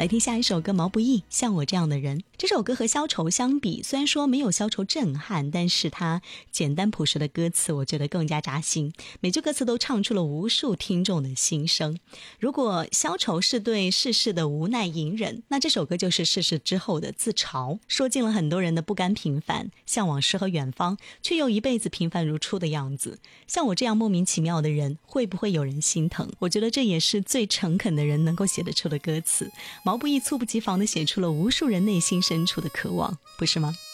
来听下一首歌，毛不易《像我这样的人》。这首歌和消愁相比，虽然说没有消愁震撼，但是它简单朴实的歌词我觉得更加扎心，每句歌词都唱出了无数听众的心声。如果消愁是对世事的无奈隐忍，那这首歌就是世事之后的自嘲，说尽了很多人的不甘平凡，向往诗和远方，却又一辈子平凡如初的样子。像我这样莫名其妙的人，会不会有人心疼？我觉得这也是最诚恳的人能够写得出的歌词。毛不易猝不及防地写出了无数人内心深处的渴望，不是吗？